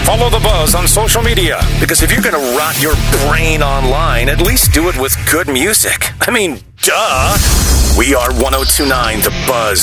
Follow The Buzz on social media, because if you're going to rot your brain online, at least do it with good music. I mean, duh. We are 102.9 The Buzz.